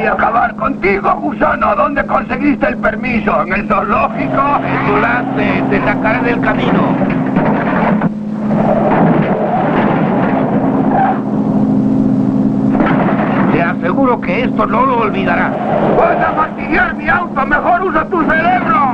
Voy a acabar contigo, gusano. ¿Dónde conseguiste el permiso? ¿En el zoológico? Petulante, te sacaré del camino. Te aseguro que esto no lo olvidarás. ¡Vas a fastidiar mi auto! ¡Mejor usa tu cerebro!